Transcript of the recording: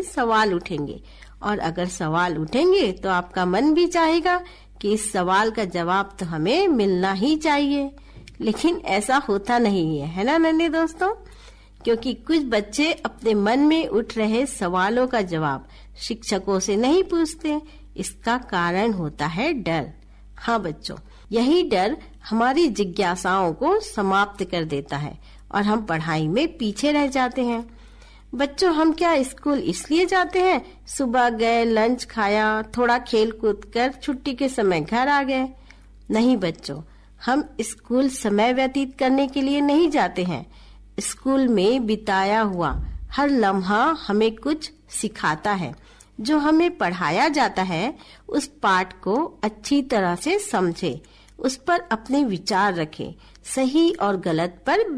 सवाल उठेंगे, और अगर सवाल उठेंगे तो आपका मन भी चाहेगा कि इस सवाल का जवाब तो हमें मिलना ही चाहिए। लेकिन ऐसा होता नहीं है ना नन्हे दोस्तों? क्योंकि कुछ बच्चे अपने मन में उठ रहे सवालों का जवाब शिक्षकों से नहीं पूछते। इसका कारण होता है डर। हाँ बच्चों, यही डर हमारी जिज्ञासाओं को समाप्त कर देता है और हम पढ़ाई में पीछे रह जाते हैं। बच्चों, हम क्या स्कूल इसलिए जाते हैं? सुबह गए, लंच खाया, थोड़ा खेल कूद कर छुट्टी के समय घर आ गए? नहीं बच्चों, हम स्कूल समय व्यतीत करने के लिए नहीं जाते हैं। स्कूल में बिताया हुआ हर लम्हा हमें कुछ सिखाता है। जो हमें पढ़ाया जाता है उस पाठ को अच्छी तरह से समझे, उस पर अपने विचार रखें, सही और गलत पर